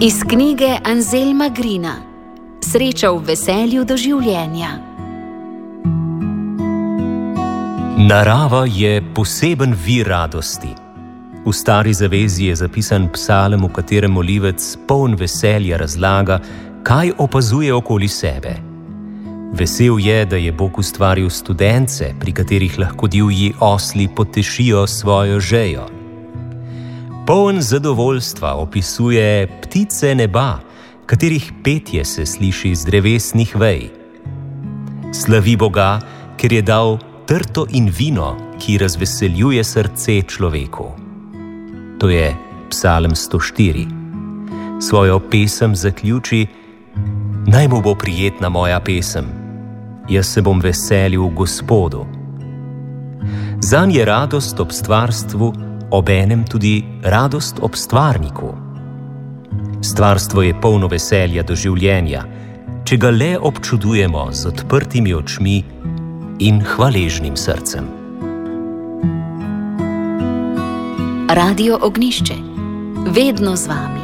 Iz knjige Anselma Grina Sreča v veselju do življenja. Narava je poseben vir radosti. V Stari zavezi je zapisan psalem, v katerem molivec poln veselja razlaga, kaj opazuje okoli sebe. Vesel je, da je Bog ustvaril studence, pri katerih lahko divji osli potešijo svojo žejo. Poln zadovoljstva opisuje ptice neba, katerih petje se sliši z drevesnih vej. Slavi Boga, ker je dal trto in vino, ki razveseljuje srce človeku. To je psalem 104. Svojo pesem zaključi: Naj mu bo prijetna moja pesem, jaz se bom veselil v Gospodu. Zanj je radost ob stvarstvu obenem tudi radost ob stvarniku. Stvarstvo je polno veselja do življenja, če ga le občudujemo z odprtimi očmi in hvaležnim srcem. Radio Ognjišče. Vedno z vami.